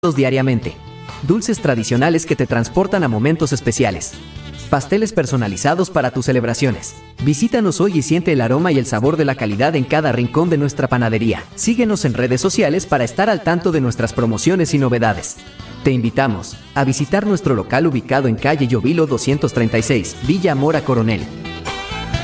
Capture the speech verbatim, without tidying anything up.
diariamente. Dulces tradicionales que te transportan a momentos especiales. Pasteles personalizados para tus celebraciones. Visítanos hoy y siente el aroma y el sabor de la calidad en cada rincón de nuestra panadería. Síguenos en redes sociales para estar al tanto de nuestras promociones y novedades. Te invitamos a visitar nuestro local ubicado en calle Llovilo doscientos treinta y seis, Villa Mora Coronel.